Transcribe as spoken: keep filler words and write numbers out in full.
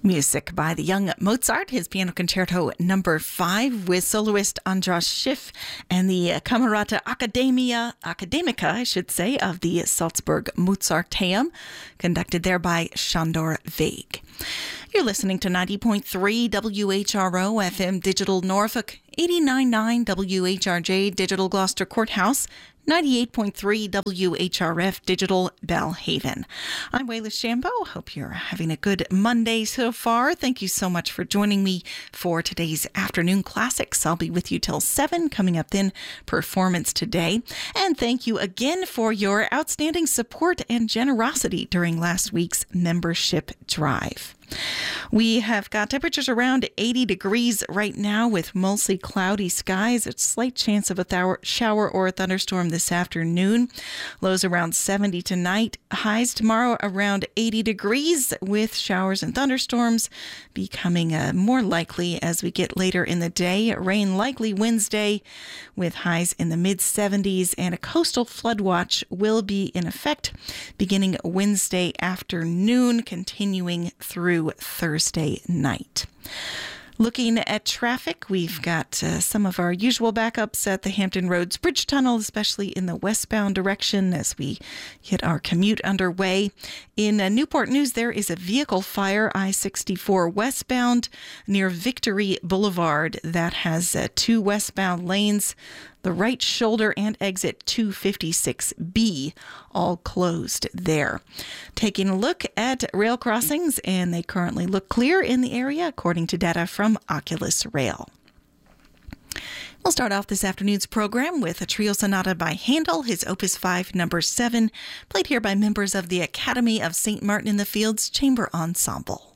Music by the young Mozart, his piano concerto number five with soloist Andras Schiff and the Camerata Academia, Academica, I should say, of the Salzburg Mozarteum, conducted there by Sándor Vég. You're listening to ninety point three W H R O F M Digital Norfolk, eighty-nine point nine W H R J Digital Gloucester Courthouse, ninety-eight point three W H R F Digital Belhaven. I'm Wayla Shambo. Hope you're having a good Monday so far. Thank you so much for joining me for today's afternoon classics. I'll be with you till seven. Coming up then, Performance Today. And thank you again for your outstanding support and generosity during last week's membership drive. We have got temperatures around eighty degrees right now with mostly cloudy skies. A slight chance of a thou- shower or a thunderstorm this afternoon. Lows around seventy tonight. Highs tomorrow around eighty degrees with showers and thunderstorms becoming uh, more likely as we get later in the day. Rain likely Wednesday with highs in the mid seventies, and a coastal flood watch will be in effect beginning Wednesday afternoon, continuing through Thursday night. Looking at traffic, we've got uh, some of our usual backups at the Hampton Roads Bridge Tunnel, especially in the westbound direction as we get our commute underway. In uh, Newport News, there is a vehicle fire, I sixty-four westbound near Victory Boulevard, that has uh, two westbound lanes. The right shoulder and exit two fifty-six B all closed there. Taking a look at rail crossings, and they currently look clear in the area according to data from Oculus Rail. We'll start off this afternoon's program with a trio sonata by Handel, his Opus five, number seven, played here by members of the Academy of Saint Martin in the Fields Chamber Ensemble.